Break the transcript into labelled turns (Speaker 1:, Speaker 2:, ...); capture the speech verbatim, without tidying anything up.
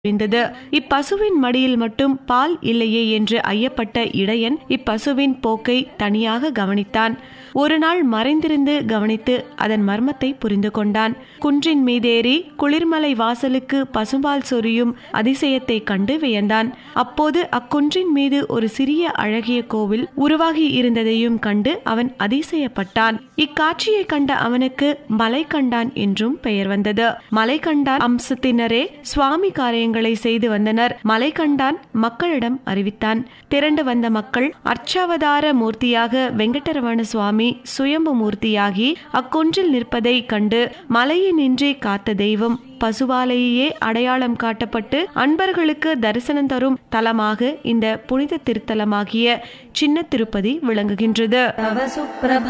Speaker 1: இருந்தது. இப்பசுவின் மடியில் மட்டும் பால் இல்லையே என்று ஐயப்பட்ட இடையன் இப்பசுவின் போக்கை தனியாக கவனித்தான். ஒரு நாள் மறைந்திருந்து கவனித்து அதன் மர்மத்தை புரிந்து கொண்டான். குன்றின் மீதேறி குளிர்மலை வாசலுக்கு பசும்பால் சொரியும் அதிசயத்தை கண்டு வியந்தான். அப்போது அக்குன்றின் மீது ஒரு சிறிய அழகிய கோவில் உருவாகி இருந்ததையும் கண்டு அவன் அதிசயப்பட்டான். இக்காட்சியை கண்ட அவனுக்கு மலை கண்டான் என்றும் பெயர் வந்தது. மலை கண்டான் அம்சத்தினரே சுவாமி காரியங்களை செய்து வந்தனர். மலை கண்டான் மக்களிடம் அறிவித்தான். திரண்டு வந்த மக்கள் அர்ச்சாவதார மூர்த்தியாக வெங்கடரமண சுவாமி சுயம்பு மூர்த்தியாகி அக்குன்றில் நிற்பதை கண்டு மலையினின்றி காத்த தெய்வம் பசுவாலேயே அடையாளம் காட்டப்பட்டு அன்பர்களுக்கு தரிசனம் தரும் தலமாக இந்த புனித திருத்தலமாகிய சின்ன திருப்பதி விளங்குகின்றது.